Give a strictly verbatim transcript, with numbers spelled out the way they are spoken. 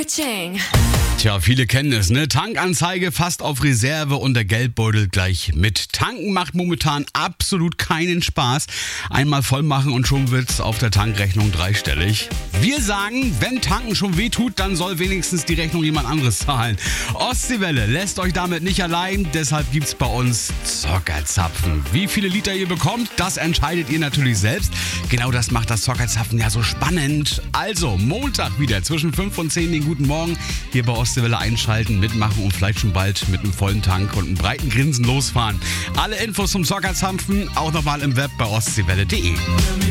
Ka-ching. Tja, viele kennen es, ne? Tankanzeige fast auf Reserve und der Geldbeutel gleich mit. Tanken macht momentan absolut keinen Spaß. Einmal voll machen und schon wird's auf der Tankrechnung dreistellig. Wir sagen, wenn Tanken schon wehtut, dann soll wenigstens die Rechnung jemand anderes zahlen. Ostseewelle lässt euch damit nicht allein, deshalb gibt's bei uns Zockerzapfen. Wie viele Liter ihr bekommt, das entscheidet ihr natürlich selbst. Genau das macht das Zockerzapfen ja so spannend. Also, Montag wieder zwischen fünf und zehn den guten Morgen hier bei Ostseewelle einschalten, mitmachen und vielleicht schon bald mit einem vollen Tank und einem breiten Grinsen losfahren. Alle Infos zum Zockerzapfen auch nochmal im Web bei ostseewelle punkt de.